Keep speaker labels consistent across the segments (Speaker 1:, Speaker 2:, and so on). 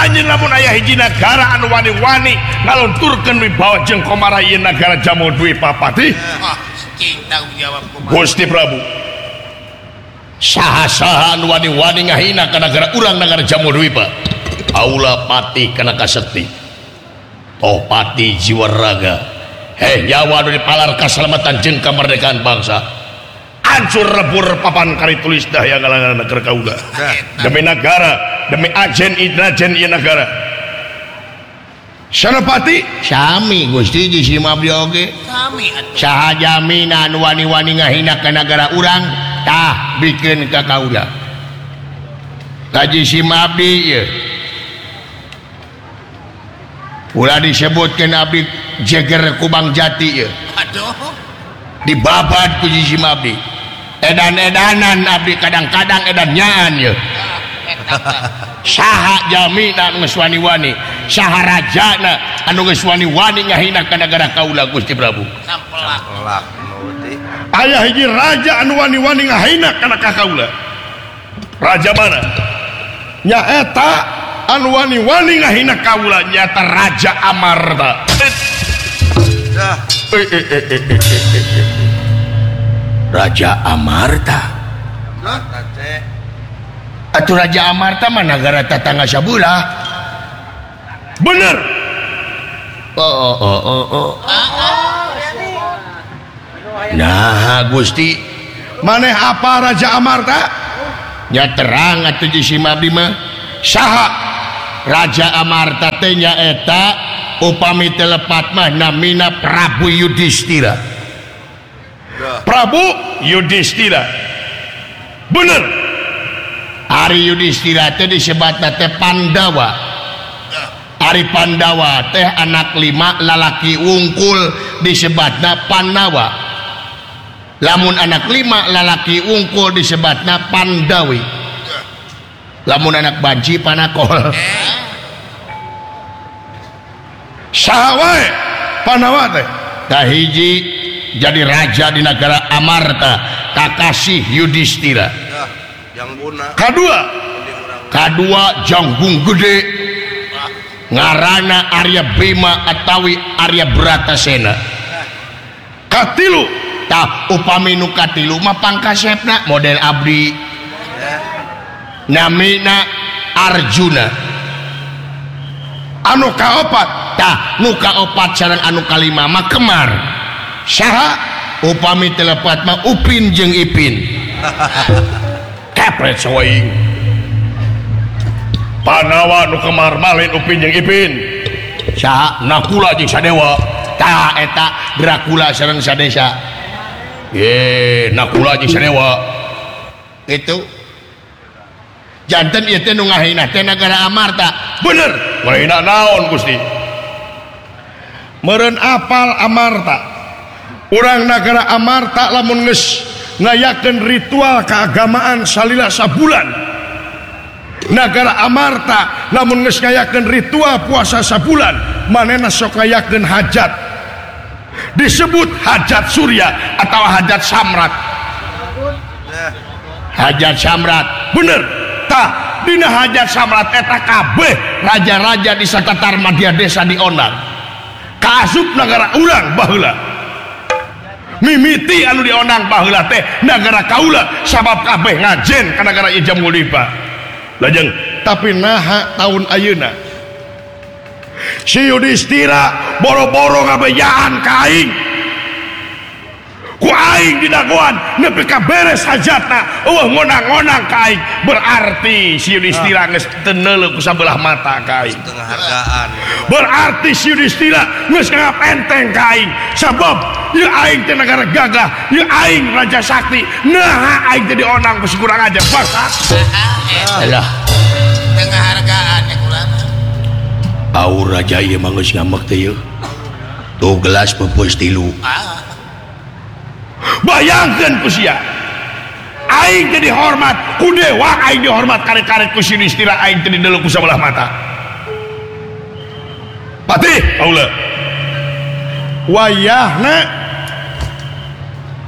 Speaker 1: anjeun lamun aya hiji nagara anu wani-wani ngalunturkeun wibawa jeung komara ieu nagara Jamudwipa Patih.
Speaker 2: Tanggung jawab
Speaker 1: Gusti Prabu. Saha-saha anu wani-wani ngahina ka nagara urang nagara Jamudwipa. Aula Patih kana kaseti. Toh Patih jiwa raga. Nyawa anu dipalar kasalamatan jeung kamardikaan bangsa. Hancur rebur papan kari tulis daya ngalangan negara kaula demi negara demi ajen ieu negara Senopati sami Gusti di Abdi oge
Speaker 2: sami
Speaker 1: saha jaminan anu wani-wani ngahina ka negara urang tah bikeun ka kaula kaji Abdi ieu ulah disebutkeun abdi jeger kubang jati ieu
Speaker 2: aduh
Speaker 1: dibabat ku Ji Abdi edan-edanan abdi kadang-kadang edan nyaan ya saha jaminan anu geus wani-wani saha rajana anu geus wani-wani ngahina ka nagara kaula Gusti Prabu
Speaker 2: sampelak
Speaker 1: aya hiji raja anu wani-wani ngahina kana ka kaula raja mana nyaeta anu wani-wani ngahina kaula nyaeta Raja Amarta Raja Amarta atuh Raja Amarta mah nagara tetangga sabeula bener nah Gusti maneh apa Raja Amarta nya terang atuh Ji Abdi mah saha Raja Amarta teh nyaeta upami telepat mah namina Prabu Yudhistira Prabu Yudhistira bener Ari Yudhistira teh disebatna teh Pandawa Ari Pandawa teh anak 5 lalaki wungkul disebatna Pandawa lamun anak 5 lalaki wungkul disebatna Pandawi lamun anak banci Panakol saha wae Pandawa teh tah hiji jadi raja di negara Amarta Kakasih Yudhistira kadua janggung gede ngarana Arya Bima atawi Arya Bratasena katilu tah upami nu katilu mah pangkasepna model abdi namina Arjuna anu kaopat tah nu kaopat sareng anu kalima mah Kemar saha upami telepat mah Upin jeung Ipin kepret sawaing Panawa nu Kemar malin Upin jeung Ipin saha Nakula jeung Sadewa tah eta Dracula sareng Sadesa Nakula jeung Sadewa itu janten ieu teh nu ngahina teh nagara Amarta bener ngahina naon Gusti meureun apal Amarta urang nagara Amarta lamun geus ngayakeun ritual keagamaan salila sabulan nagara Amarta lamun geus ngayakeun ritual puasa sabulan manehna sok ngayakeun hajat disebut hajat Surya atau hajat Samrat hajat Samrat bener tah dina hajat Samrat eta kabeh raja-raja di satatar Madya Desa diondang kaasup nagara urang baheula mimiti anu diondang baheula teh nagara kaula sabab kabeh ngajen ka nagara ieu Jamudwipa lajeng tapi naha taun ayeuna si Yudhistira boro-boro ngabejaan ka aing ku aing didagoan nepi ka beres hajatna ngonang-ngonang ka aing berarti si Yudhistira geus teu neuleuh ku sabelah mata ka aing
Speaker 2: setengah hargaan
Speaker 1: berarti si Yudhistira geus ngapenteng ka aing sabab ieu aing teh nagara gagah ieu aing raja sakti nah aing teh dionang ku kurang aja bangsa alah
Speaker 2: tengah hargaan ya kulang
Speaker 1: au raja ieu mah geus ngamek teh ieu tuh gelas peupeus 3 bayangkeun ku sia aing teh dihormat ku dewa aing dihormat karet-karet ku si Yudhistira aing teh dideuleuh ku sabelah mata Patih aula wayahna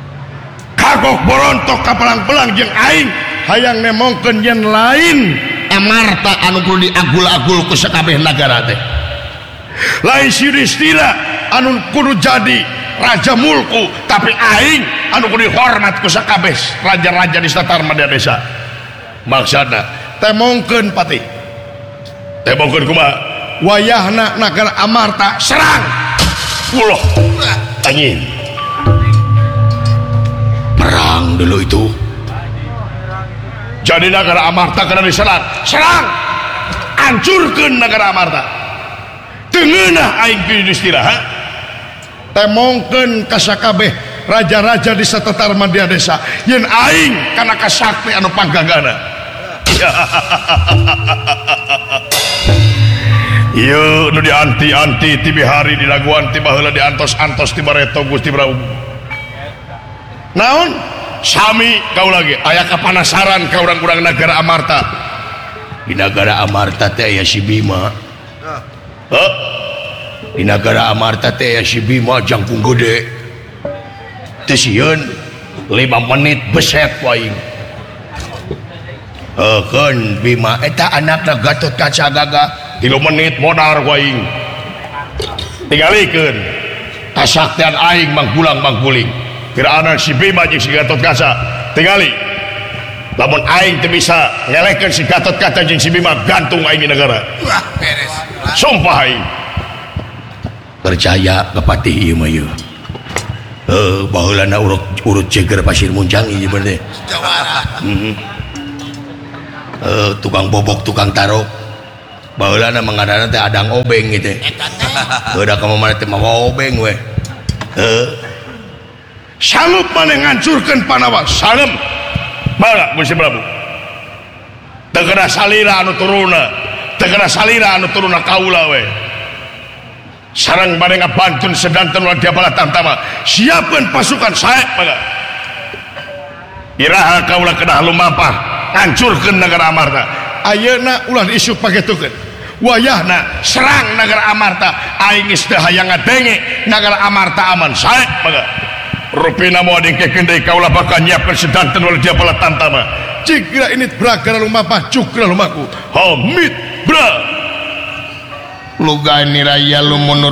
Speaker 1: kagok borontok ka pelang-pelang jeung aing hayang nemongkeun yen lain amarta anu kudu diagul-agul ku sakabeh nagara teh lain si Yudhistira anu kudu jadi raja mulku tapi aing anu kudu dihormat ku sakabeh raja-raja di Tatar Madya Desa maksudna teh mongkeun pati teh mongkeun kumaha wayahna nagara amarta serang ulah anjing perang dulu itu jadi negara amarta kena diserang serang hancurkan negara amarta tengenah aing Yudhistira temongkeun ka sakabeh raja-raja di Tatar Madya Desa yen aing kana kasakti anu panggagana ieu nu dianti-anti ti bihari di daguan ti baheula diantos-antos ti bareto Gusti Prabu naon sami kau lagi aya kapanasaran ka urang-urang negara amarta di negara amarta teh aya si Bima di negara amarta teh aya si Bima jangkung gede teh sieun 5 menit beset waing kan Bima eta anakna Gatotkaca Gagah 3 menit modal waing tingalikeun kasaktian aing manggulang mangguling kiraan si Bima jeung si Gatotkaca tingali lamun aing teu bisa ngelehkeun si Gatotkaca jeung si Bima gantung aing di negara
Speaker 2: Wah, beres.
Speaker 1: sumpah aing percaya ka patih ieu mah ieu baheulana urut ceger Pasir Muncang ieu bener
Speaker 2: Jawara.
Speaker 1: tukang bobok tukang tarok baheulana mangadana teh adang obeng gitu
Speaker 2: Eta teh.
Speaker 1: udah kamu mana teh mawa obeng we sanggup maneh ngancurkeun Pandawa salem baheula Gusti Prabu teu kena salira anu turuna teu kena salira anu turuna kaula we sareng bade ngabantun sedanten ulah dia bala tamtama siapkeun pasukan sae baga iraha kaula kedah lumampah ngancurkeun negara Amarta ayeuna ulah diisuk pagetukeun wayahna serang negara Amarta aing geus teu hayang ngadenge negara Amarta aman sae baga rupina moal dingkekeun deui kaula bakal nyiapkeun sedanten ulah dia bala tamtama cikra ini bragara lumampah cukra lumaku hamid bra luga niraya lumunur